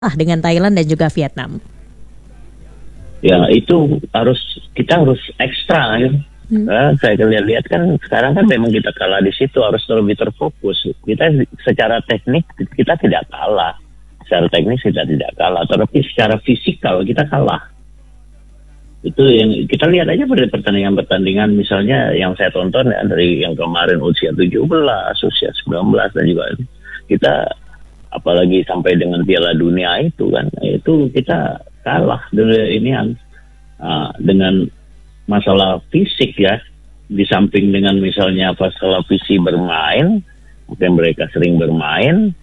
dengan Thailand dan juga Vietnam. Ya itu kita harus ekstra ya. Saya lihat kan sekarang kan memang kita kalah di situ, harus lebih terfokus. Kita secara teknik kita tidak kalah, secara teknis kita tidak kalah, tapi secara fisikal kita kalah. Itu yang kita lihat aja pada pertandingan misalnya yang saya tonton ya, dari yang kemarin usia 17, usia 19 dan juga kita apalagi sampai dengan Piala Dunia itu kan, itu kita kalah dengan masalah fisik ya, di samping dengan misalnya masalah visi bermain, mungkin mereka sering bermain,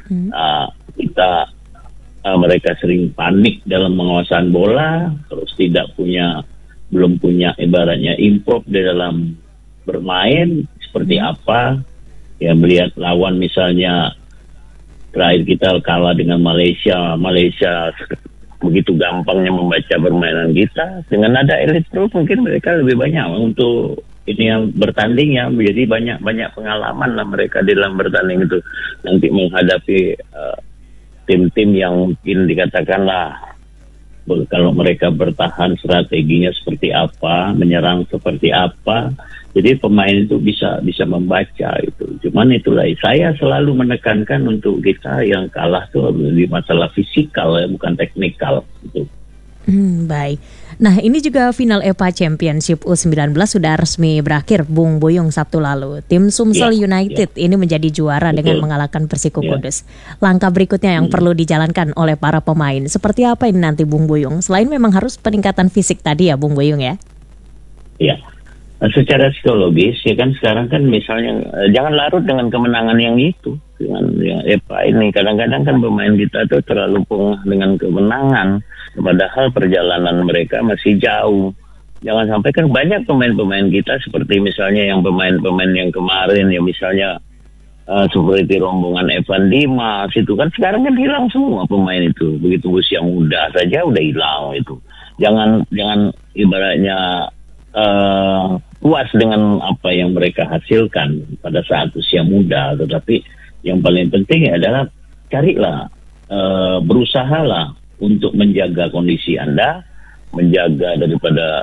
mereka sering panik dalam penguasaan bola, terus belum punya ibaratnya improve di dalam bermain seperti apa ya, melihat lawan misalnya terakhir kita kalah dengan Malaysia begitu gampangnya membaca permainan kita. Dengan ada elit pro mungkin mereka lebih banyak untuk ini yang bertanding ya, menjadi banyak pengalaman lah mereka di dalam bertanding itu, nanti menghadapi tim-tim yang mungkin dikatakanlah kalau mereka bertahan strateginya seperti apa, menyerang seperti apa. Jadi pemain itu bisa membaca itu. Cuman itulah saya selalu menekankan untuk kita yang kalah tuh di masalah fisikal ya, bukan teknikal gitu. Baik. Nah, ini juga final EVA Championship U19 sudah resmi berakhir, Bung Buyung, Sabtu lalu. Tim Sumsel United ini menjadi juara dengan mengalahkan Persiko Kudus. Langkah berikutnya yang perlu dijalankan oleh para pemain, seperti apa ini nanti, Bung Buyung? Selain memang harus peningkatan fisik tadi ya, Bung Buyung ya? Iya. Secara psikologis ya kan sekarang kan misalnya jangan larut dengan kemenangan yang itu, dengan yang EVA ini. Kadang-kadang kan pemain kita tuh terlalu pengah dengan kemenangan, padahal perjalanan mereka masih jauh. Jangan sampai kan banyak pemain-pemain kita seperti misalnya yang pemain-pemain yang kemarin ya, misalnya seperti rombongan Evan Dimas itu kan sekarang kan hilang semua pemain itu, begitu usia muda saja udah hilang itu. Jangan ibaratnya puas dengan apa yang mereka hasilkan pada saat usia muda, tetapi yang paling penting adalah carilah, berusahalah untuk menjaga kondisi Anda, menjaga daripada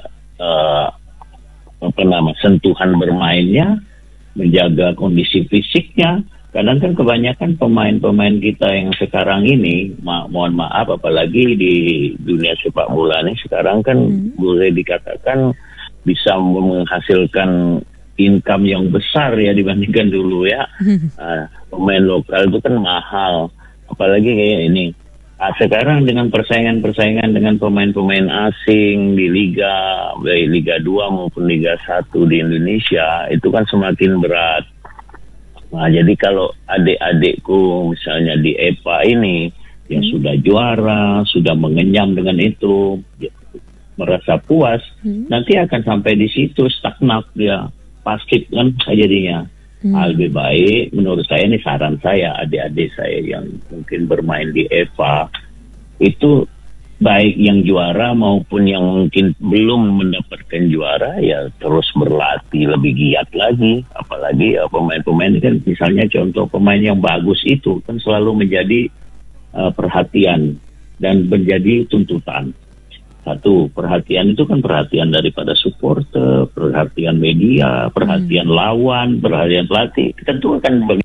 sentuhan bermainnya, menjaga kondisi fisiknya. Kadang kan kebanyakan pemain-pemain kita yang sekarang ini, mohon maaf, apalagi di dunia sepak bola ini sekarang kan boleh dikatakan bisa menghasilkan income yang besar ya dibandingkan dulu ya. Pemain lokal itu kan mahal, apalagi kayak ini. Sekarang dengan persaingan dengan pemain-pemain asing di baik Liga 2 maupun Liga 1 di Indonesia itu kan semakin berat. Nah, jadi kalau adik-adikku misalnya di EVA ini yang sudah juara, sudah mengenyam dengan itu, merasa puas, nanti akan sampai di situ stagnan dia, pasif kan jadinya. Lebih baik menurut saya, ini saran saya, adik-adik saya yang mungkin bermain di EVA itu, baik yang juara maupun yang mungkin belum mendapatkan juara, ya terus berlatih lebih giat lagi. Apalagi ya, pemain-pemain kan misalnya contoh pemain yang bagus itu kan selalu menjadi perhatian dan menjadi tuntutan. Satu, perhatian itu kan perhatian daripada supporter, perhatian media, perhatian lawan, perhatian pelatih. Tentu akan